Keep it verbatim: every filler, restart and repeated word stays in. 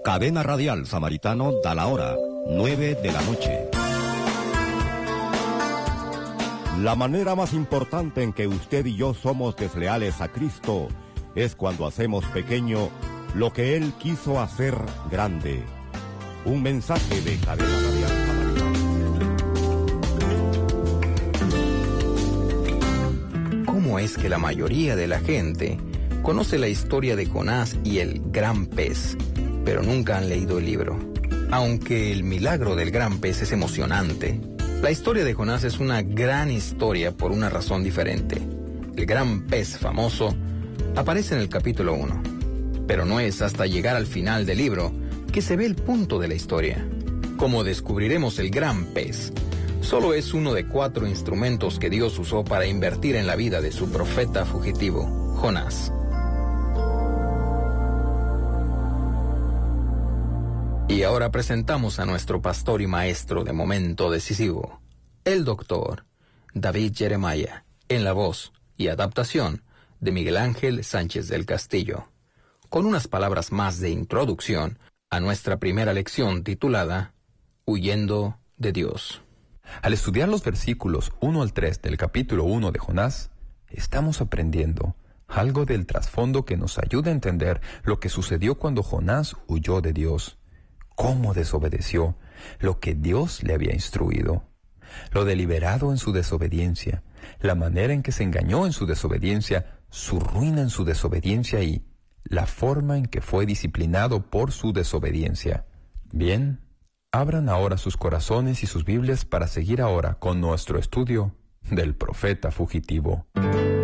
Cadena Radial Samaritano da la hora, nueve de la noche. La manera más importante en que usted y yo somos desleales a Cristo es cuando hacemos pequeño lo que Él quiso hacer grande. Un mensaje de Cadena Radial Samaritano. ¿Cómo es que la mayoría de la gente conoce la historia de Jonás y el gran pez, pero nunca han leído el libro? Aunque el milagro del gran pez es emocionante, la historia de Jonás es una gran historia por una razón diferente. El gran pez famoso aparece en el capítulo uno, pero no es hasta llegar al final del libro que se ve el punto de la historia. Como descubriremos, el gran pez solo es uno de cuatro instrumentos que Dios usó para invertir en la vida de su profeta fugitivo, Jonás. Y ahora presentamos a nuestro pastor y maestro de momento decisivo, el doctor David Jeremiah, en la voz y adaptación de Miguel Ángel Sánchez del Castillo, con unas palabras más de introducción a nuestra primera lección titulada Huyendo de Dios. Al estudiar los versículos uno al tres del capítulo uno de Jonás, estamos aprendiendo algo del trasfondo que nos ayuda a entender lo que sucedió cuando Jonás huyó de Dios, cómo desobedeció lo que Dios le había instruido, lo deliberado en su desobediencia, la manera en que se engañó en su desobediencia, su ruina en su desobediencia y la forma en que fue disciplinado por su desobediencia. Bien, abran ahora sus corazones y sus Biblias para seguir ahora con nuestro estudio del profeta fugitivo.